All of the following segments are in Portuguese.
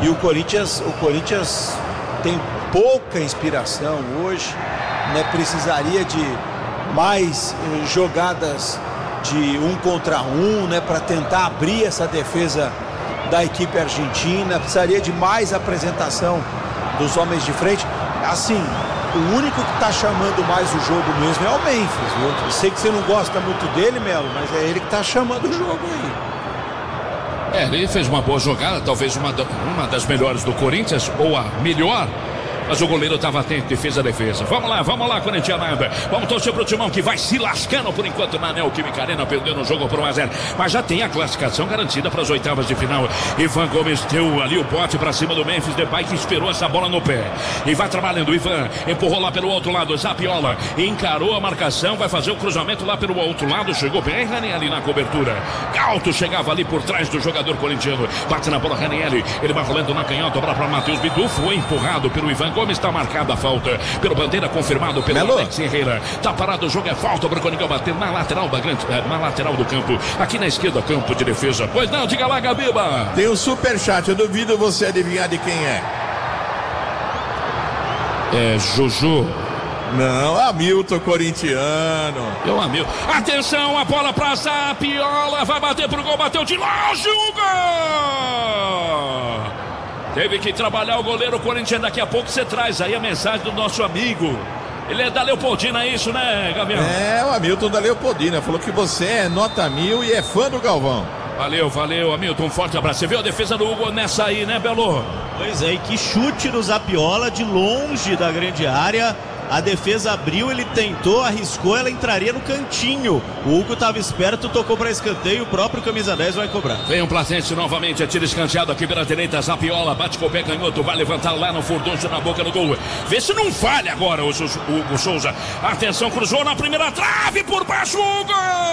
E o Corinthians tem pouca inspiração hoje, né? Precisaria de mais jogadas de 1 contra 1, né? Para tentar abrir essa defesa da equipe argentina. Precisaria de mais apresentação dos homens de frente. Assim, o único que está chamando mais o jogo mesmo é o Memphis, viu? Eu sei que você não gosta muito dele, Melo, mas é ele que está chamando o jogo aí. Ele fez uma boa jogada, talvez uma das melhores do Corinthians, ou a melhor. Mas o goleiro estava atento e fez a defesa. Vamos lá, corintianada. Vamos torcer pro Timão, que vai se lascando por enquanto na Neoquímica Arena, perdendo o jogo por 1-0. Mas já tem a classificação garantida para as oitavas de final. Ivan Gomes deu ali o bote para cima do Memphis Depay, que esperou essa bola no pé. E vai trabalhando. Ivan empurrou lá pelo outro lado. Zapiola encarou a marcação, vai fazer o cruzamento lá pelo outro lado. Chegou bem Ranieri na cobertura. Galto chegava ali por trás do jogador corintiano. Bate na bola Ranieri. Ele vai rolando na canhota. Bola para Matheus Bidu. Foi empurrado pelo Ivan Gomes, está marcada a falta pelo bandeira, confirmado pelo Alex Herrera. Tá parado o jogo, é falta para o Coringão bater na lateral na lateral do campo, aqui na esquerda, campo de defesa. Pois não, diga lá, Gabiba. Tem um superchat, eu duvido você adivinhar de quem é. É Juju. Não, Hamilton, corintiano. Hamilton. Atenção, a bola pra Zapiola, vai bater pro gol, bateu de longe, o gol! Teve que trabalhar o goleiro Corinthians. Daqui a pouco você traz aí a mensagem do nosso amigo. Ele é da Leopoldina, é isso, né, Gabriel? É, o Hamilton da Leopoldina. Falou que você é nota 1000 e é fã do Galvão. Valeu, Hamilton. Um forte abraço. Você viu a defesa do Hugo nessa aí, né, Belo? Pois é, e que chute do Zapiola de longe da grande área. A defesa abriu, ele tentou, arriscou, ela entraria no cantinho. O Hugo estava esperto, tocou para escanteio, o próprio camisa 10 vai cobrar. Vem um Platense novamente, atira escanteado aqui pela direita, Zapiola, bate com o pé canhoto, vai levantar lá no furdunço na boca do gol. Vê se não falha agora o Hugo Souza. Atenção, cruzou na primeira trave, por baixo, Hugo!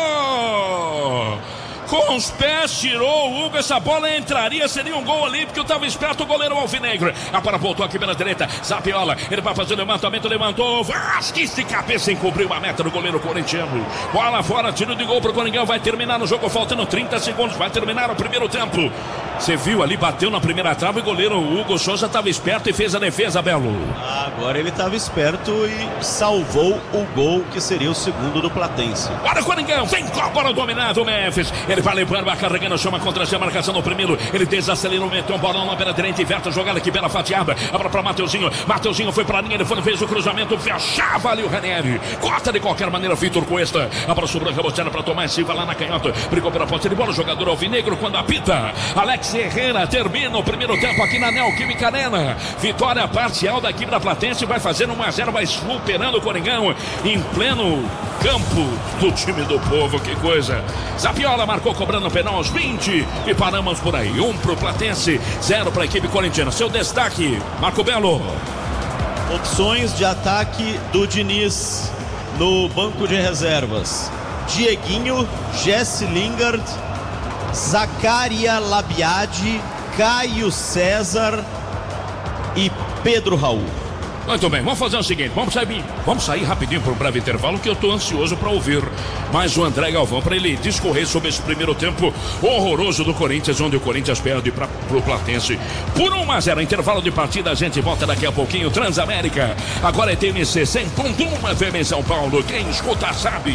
Com os pés, tirou o Hugo, essa bola entraria, seria um gol ali, porque eu estava esperto o goleiro alvinegro. A bola voltou aqui pela direita, Zapiola, ele vai fazer o levantamento, levantou, Vasquez de cabeça, encobriu a meta do goleiro corintiano. Bola fora, tiro de gol pro Coringão, vai terminar no jogo, faltando 30 segundos, vai terminar o primeiro tempo. Você viu ali, bateu na primeira trave, o goleiro Hugo Souza estava esperto e fez a defesa, Belo. Agora ele estava esperto e salvou o gol, que seria o segundo do Platense. Bora, Coringão, vem com a bola dominada o Memphis. Ele vai levando, vai carregando, chama contra a marcação no primeiro. Ele desacelera o metão, bola lá pela direita, inverte a jogada aqui pela fatiada. Abra para Mateuzinho. Mateuzinho foi para a linha, ele fez o cruzamento, fechava ali o Ranieri. Corta de qualquer maneira, Vitor Cuesta. Abra sobre a Cabocena para Tomás Silva lá na canhota. Brigou pela ponta de bola, o jogador alvinegro quando apita. Alex Herrera termina o primeiro tempo aqui na Neoquímica Arena. Vitória parcial da equipe da Platense, vai fazendo 1-0, vai superando o Coringão em pleno campo do time do povo. Que coisa. Zapiola marcou cobrando o penal aos 20 e paramos por aí. 1 pro Platense, 0 para a equipe corintiana. Seu destaque, Marco Belo. Opções de ataque do Diniz no banco de reservas: Dieguinho, Jesse Lingard, Zacaria Labiade, Caio César e Pedro Raul. Muito bem, vamos fazer o seguinte, vamos sair rapidinho para um breve intervalo, que eu estou ansioso para ouvir mais o André Galvão, para ele discorrer sobre esse primeiro tempo horroroso do Corinthians, onde o Corinthians perde para o Platense por 1-0. Intervalo de partida, a gente volta daqui a pouquinho. Transamérica, agora é TMC 100.1 FM em São Paulo, quem escuta sabe.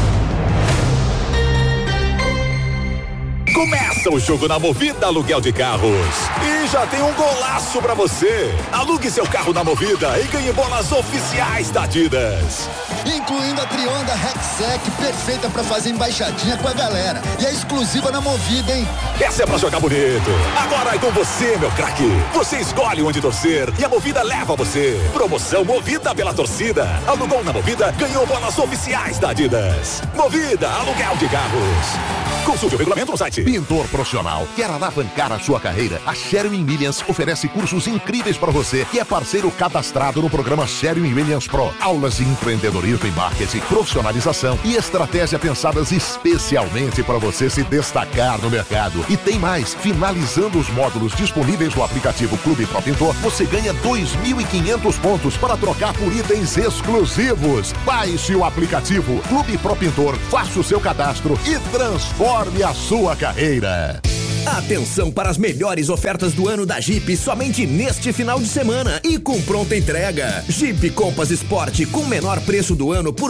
Começa o jogo na Movida Aluguel de Carros. E já tem um golaço pra você. Alugue seu carro na Movida e ganhe bolas oficiais da Adidas. Incluindo a Trionda Rexec, perfeita pra fazer embaixadinha com a galera. E é exclusiva na Movida, hein? Essa é pra jogar bonito. Agora é com você, meu craque. Você escolhe onde torcer e a Movida leva você. Promoção Movida pela torcida. Alugou na Movida, ganhou bolas oficiais da Adidas. Movida Aluguel de Carros. Consulte o regulamento no site. Pintor profissional, quer alavancar a sua carreira? A Sherwin-Williams oferece cursos incríveis para você que é parceiro cadastrado no programa Sherwin-Williams Pro. Aulas de empreendedorismo e marketing, profissionalização e estratégia pensadas especialmente para você se destacar no mercado. E tem mais, finalizando os módulos disponíveis no aplicativo Clube Pro Pintor, você ganha 2.500 pontos para trocar por itens exclusivos. Baixe o aplicativo Clube Pro Pintor, faça o seu cadastro e transforme a sua carreira. Atenção para as melhores ofertas do ano da Jeep somente neste final de semana e com pronta entrega. Jeep Compass Sport com menor preço do ano por R$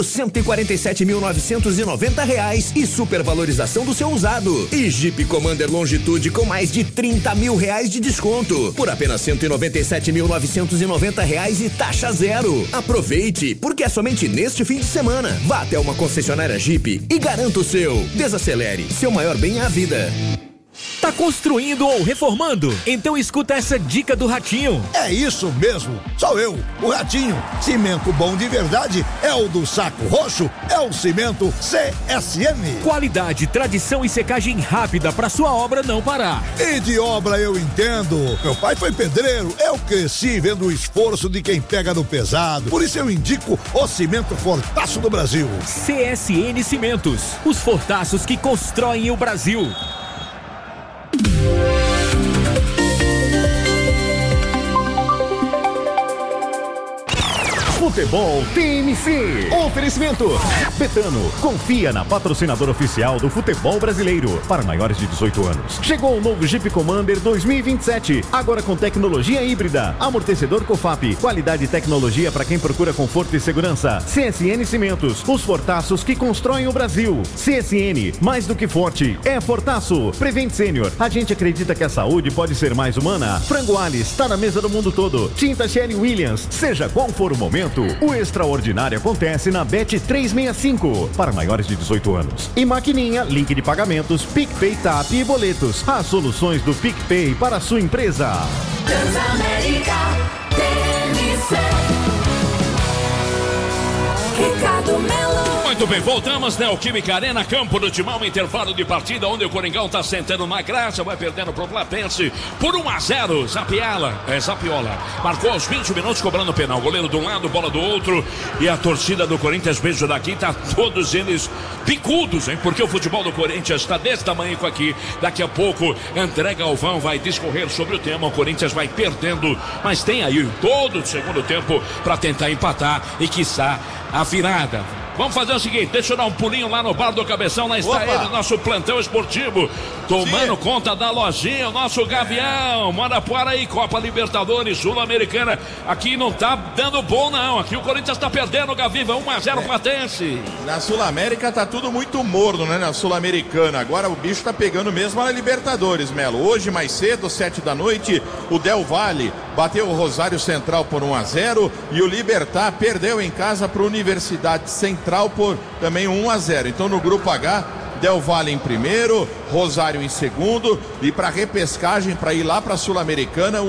147.990 e supervalorização do seu usado. E Jeep Commander Longitude com mais de R$30 mil de desconto por apenas R$ 197.990 e taxa zero. Aproveite, porque é somente neste fim de semana. Vá até uma concessionária Jeep e garanta o seu. Desacelere, seu maior bem é a vida. Tá construindo ou reformando? Então escuta essa dica do Ratinho. É isso mesmo, sou eu, o Ratinho. Cimento bom de verdade é o do Saco Roxo, é o cimento CSN. Qualidade, tradição e secagem rápida para sua obra não parar. E de obra eu entendo. Meu pai foi pedreiro, eu cresci vendo o esforço de quem pega no pesado. Por isso eu indico o cimento Fortaço do Brasil. CSN Cimentos, os fortaços que constroem o Brasil. Futebol TMC. Oferecimento Betano. Confia na patrocinadora oficial do futebol brasileiro. Para maiores de 18 anos. Chegou o novo Jeep Commander 2027. Agora com tecnologia híbrida. Amortecedor COFAP. Qualidade e tecnologia para quem procura conforto e segurança. CSN Cimentos. Os fortaços que constroem o Brasil. CSN. Mais do que forte. É fortaço. Prevent Senior. A gente acredita que a saúde pode ser mais humana. Frango Alice. Está na mesa do mundo todo. Tinta Sherry Williams. Seja qual for o momento, o extraordinário acontece na Bet 365 para maiores de 18 anos. E maquininha, link de pagamentos, PicPay, TAP e boletos. As soluções do PicPay para a sua empresa. Transamérica, TMC. Ricardo Melo. Muito bem, voltamos, Neoquímica Arena, campo do Timão, intervalo de partida, onde o Coringão está sentando na graça, vai perdendo pro Platense por 1-0, Zapiola, marcou aos 20 minutos, cobrando penal, goleiro de um lado, bola do outro, e a torcida do Corinthians, beijo daqui, tá todos eles picudos, hein, porque o futebol do Corinthians está desse tamanho aqui, daqui a pouco, André Galvão vai discorrer sobre o tema, o Corinthians vai perdendo, mas tem aí todo o segundo tempo para tentar empatar e quiçá a virada. Vamos fazer o seguinte, deixa eu dar um pulinho lá no Bar do Cabeção, lá está ele, nosso plantão esportivo, tomando conta da lojinha, o nosso Gavião, Marapuara aí, Copa Libertadores, Sul-Americana, aqui não tá dando bom não, aqui o Corinthians tá perdendo, Gaviva, 1-0 Platense. Na Sul-América tá tudo muito morno, né, na Sul-Americana, agora o bicho tá pegando mesmo na Libertadores, Melo, hoje mais cedo, 7 da noite, o Del Valle bateu o Rosário Central por 1-0 e o Libertad perdeu em casa para a Universidade Central por também 1-0. Então no grupo H, Del Valle em primeiro, Rosário em segundo e para repescagem para ir lá para a Sul-Americana,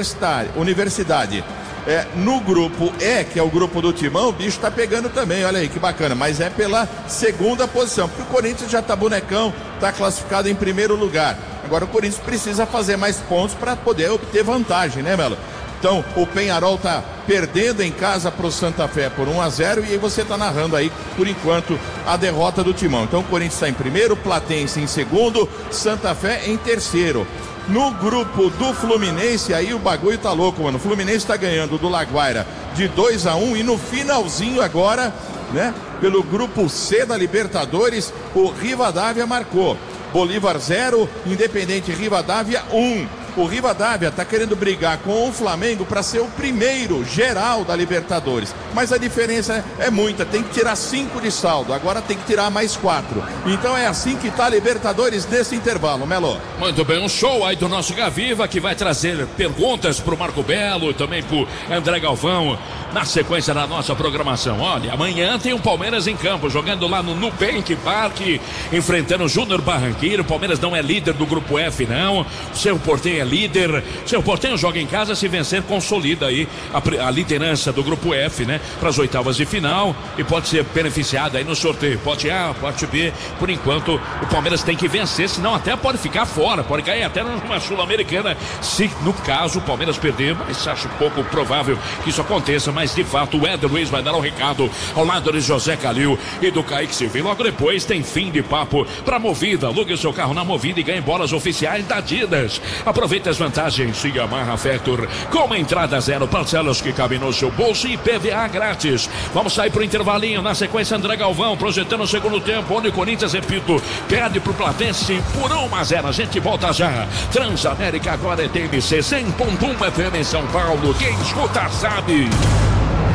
Universidade. No grupo E, que é o grupo do Timão, o bicho tá pegando também, olha aí que bacana, mas é pela segunda posição, porque o Corinthians já tá bonecão, tá classificado em primeiro lugar. Agora o Corinthians precisa fazer mais pontos para poder obter vantagem, né, Melo? Então o Peñarol tá perdendo em casa pro Santa Fé por 1-0 e aí você tá narrando aí, por enquanto, a derrota do Timão. Então o Corinthians está em primeiro, Platense em segundo, Santa Fé em terceiro. No grupo do Fluminense, aí o bagulho tá louco, mano. O Fluminense tá ganhando do Laguaira de 2-1 e no finalzinho agora, né, pelo grupo C da Libertadores, o Rivadavia marcou. Bolívar 0, Independente Rivadavia 1. O Rivadavia está querendo brigar com o Flamengo para ser o primeiro geral da Libertadores. Mas a diferença é muita, tem que tirar 5 de saldo, agora tem que tirar mais 4. Então é assim que está a Libertadores nesse intervalo, Melo. Muito bem, um show aí do nosso Gaviva que vai trazer perguntas para o Marco Belo e também para o André Galvão na sequência da nossa programação. Olha, amanhã tem o Palmeiras em campo, jogando lá no Nubank Park, enfrentando o Júnior Barranquilla. O Palmeiras não é líder do grupo F, não. O Cerro Porteño é líder. O Cerro Porteño joga em casa, se vencer, consolida aí a liderança do grupo F, né? Para as oitavas de final e pode ser beneficiado aí no sorteio. Pote A, pote B. Por enquanto, o Palmeiras tem que vencer, senão até pode ficar fora, pode cair até numa Sul-Americana, se no caso o Palmeiras perder, mas acho pouco provável que isso aconteça, mas de fato o Éder Luiz vai dar um recado ao lado de José Calil e do Kaique Silva. Logo depois tem fim de papo para Movida. Alugue o seu carro na Movida e ganhe bolas oficiais da Adidas. Aproveite Aproveite as vantagens de Yamaha Factor com uma entrada zero, parcelas que cabem no seu bolso e PVA grátis. Vamos sair pro intervalinho. Na sequência, André Galvão projetando o segundo tempo, onde o Corinthians, repito, perde pro Platense por 1-0. A gente volta já. Transamérica agora é TMC 100.1 FM em São Paulo. Quem escuta sabe.